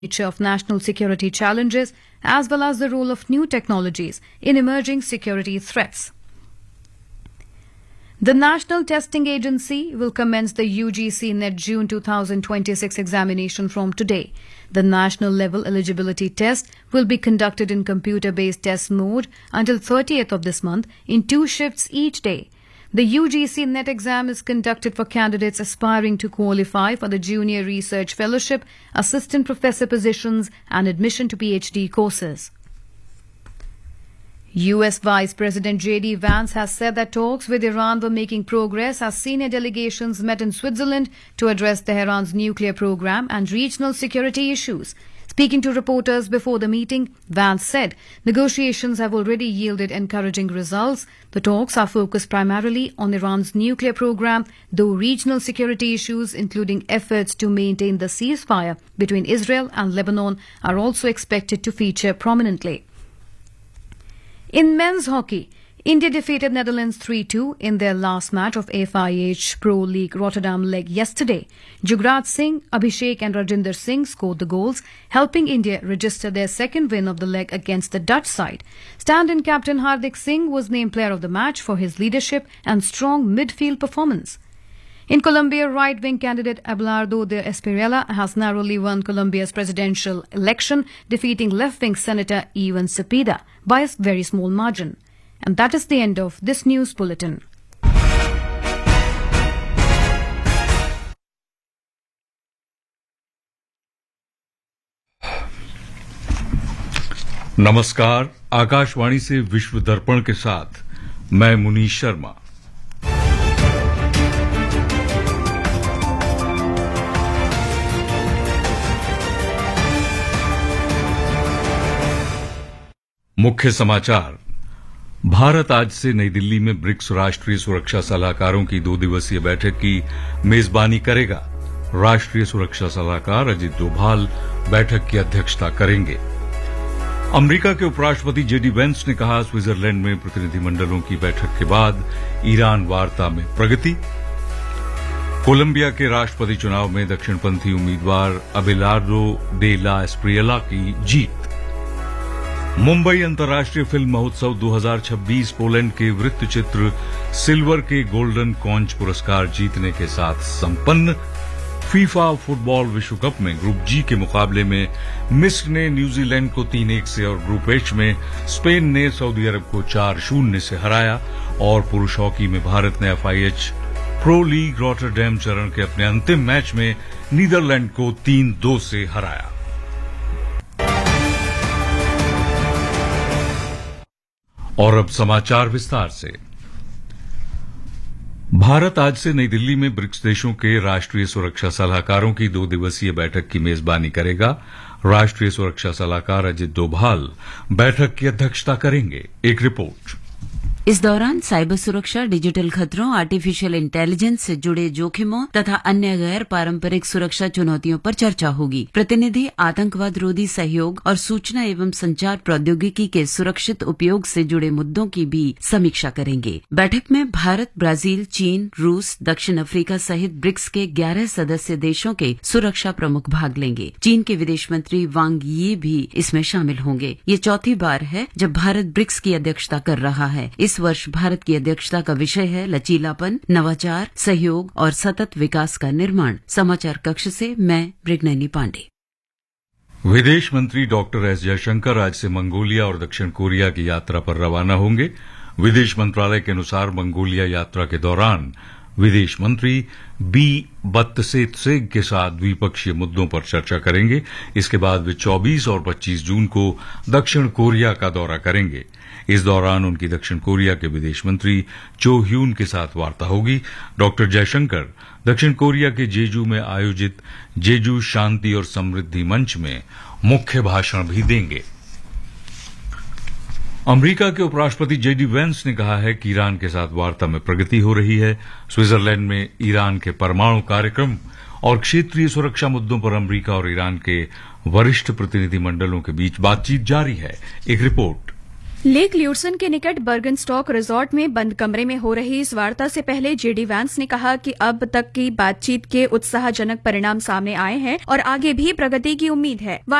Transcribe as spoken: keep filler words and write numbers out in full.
nature of national security challenges as well as the role of new technologies in emerging security threats. The National Testing Agency will commence the U G C NET June twenty twenty-six examination from today. The national level eligibility test will be conducted in computer-based test mode until thirtieth of this month in two shifts each day. The U G C NET exam is conducted for candidates aspiring to qualify for the Junior Research Fellowship, Assistant Professor positions and admission to PhD courses. U S Vice President J D Vance has said that talks with Iran were making progress as senior delegations met in Switzerland to address Tehran's nuclear program and regional security issues. Speaking to reporters before the meeting, Vance said negotiations have already yielded encouraging results. The talks are focused primarily on Iran's nuclear program, though regional security issues, including efforts to maintain the ceasefire between Israel and Lebanon, are also expected to feature prominently. In men's hockey, India defeated Netherlands three two in their last match of F I H Pro League Rotterdam leg yesterday. Jugraj Singh, Abhishek and Rajinder Singh scored the goals, helping India register their second win of the leg against the Dutch side. Stand-in captain Hardik Singh was named player of the match for his leadership and strong midfield performance. In Colombia, right-wing candidate Abelardo de Espriella has narrowly won Colombia's presidential election, defeating left-wing Senator Ivan Cepeda by a very small margin. And that is the end of this news bulletin. नमस्कार, आकाशवाणी से विश्व दर्पण के साथ मैं मुनीश शर्मा। मुख्य समाचार। भारत आज से नई दिल्ली में ब्रिक्स राष्ट्रीय सुरक्षा सलाहकारों की दो दिवसीय बैठक की मेजबानी करेगा। राष्ट्रीय सुरक्षा सलाहकार अजित डोभाल बैठक की अध्यक्षता करेंगे। अमेरिका के उपराष्ट्रपति जेडी वेंस ने कहा, स्विट्जरलैंड में प्रतिनिधिमंडलों की बैठक के बाद ईरान वार्ता में प्रगति। कोलंबिया के राष्ट्रपति चुनाव में दक्षिणपंथी उम्मीदवार अबेलार्डो डे ला एस्प्रिएला की जीत। मुंबई अंतर्राष्ट्रीय फिल्म महोत्सव दो हज़ार छब्बीस पोलैंड के वृत्तचित्र सिल्वर के गोल्डन कॉन्च पुरस्कार जीतने के साथ संपन्न। फीफा फुटबॉल विश्व कप में ग्रुप जी के मुकाबले में मिस्र ने न्यूजीलैंड को तीन एक से और ग्रुप एच में स्पेन ने सऊदी अरब को चार शून्य से हराया। और पुरुष हॉकी में भारत ने F I H pro league Rotterdam चरण के अपने अंतिम मैच में नीदरलैंड को तीन दो से हराया। और अब समाचार विस्तार से। भारत आज से नई दिल्ली में ब्रिक्स देशों के राष्ट्रीय सुरक्षा सलाहकारों की दो दिवसीय बैठक की मेजबानी करेगा। राष्ट्रीय सुरक्षा सलाहकार अजित डोभाल बैठक की अध्यक्षता करेंगे। एक रिपोर्ट। इस दौरान साइबर सुरक्षा, डिजिटल खतरों, आर्टिफिशियल इंटेलिजेंस से जुड़े जोखिमों तथा अन्य गैर पारंपरिक सुरक्षा चुनौतियों पर चर्चा होगी। प्रतिनिधि आतंकवाद रोधी सहयोग और सूचना एवं संचार प्रौद्योगिकी के सुरक्षित उपयोग से जुड़े मुद्दों की भी समीक्षा करेंगे। बैठक में भारत, ब्राजील, चीन, रूस, दक्षिण अफ्रीका सहित ब्रिक्स के ग्यारह सदस्य देशों के सुरक्षा प्रमुख भाग लेंगे। चीन के विदेश मंत्री वांग यी भी इसमें शामिल होंगे। ये चौथी बार है जब भारत ब्रिक्स की अध्यक्षता कर रहा है। इस वर्ष भारत की अध्यक्षता का विषय है लचीलापन, नवाचार, सहयोग और सतत विकास का निर्माण। समाचार कक्ष से मैं मृगनयनी पांडे। विदेश मंत्री डॉक्टर एस जयशंकर आज से मंगोलिया और दक्षिण कोरिया की यात्रा पर रवाना होंगे। विदेश मंत्रालय के अनुसार मंगोलिया यात्रा के दौरान विदेश मंत्री बी बत्तसेत्सेग के साथ द्विपक्षीय मुद्दों पर चर्चा करेंगे। इसके बाद वे चौबीस और पच्चीस जून को दक्षिण कोरिया का दौरा करेंगे। इस दौरान उनकी दक्षिण कोरिया के विदेश मंत्री चो ह्यून के साथ वार्ता होगी। डॉक्टर जयशंकर दक्षिण कोरिया के जेजू में आयोजित जेजू शांति और समृद्धि मंच में मुख्य भाषण भी देंगे। अमेरिका के उपराष्ट्रपति जेडी वेंस ने कहा है कि ईरान के साथ वार्ता में प्रगति हो रही है। स्विट्जरलैंड में ईरान के परमाणु कार्यक्रम और क्षेत्रीय सुरक्षा मुद्दों पर अमेरिका और ईरान के वरिष्ठ प्रतिनिधिमंडलों के बीच बातचीत जारी है। एक रिपोर्ट। लेक ल्यूसन के निकट बर्गनस्टॉक रिजॉर्ट में बंद कमरे में हो रही इस वार्ता से पहले जेडी वैंस ने कहा कि अब तक की बातचीत के उत्साहजनक परिणाम सामने आए हैं और आगे भी प्रगति की उम्मीद है।